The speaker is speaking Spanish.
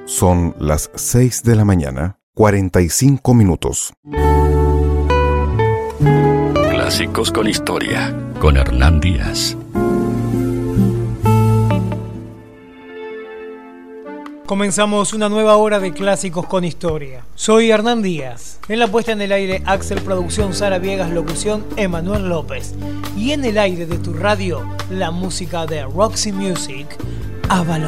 Son las 6 de la mañana, 45 minutos. Clásicos con Historia, con Hernán Díaz. Comenzamos una nueva hora de Clásicos con Historia. Soy Hernán Díaz. En la puesta en el aire, Axel Producción, Sara Viegas, locución, Emanuel López. Y en el aire de tu radio, la música de Roxy Music, Avalon.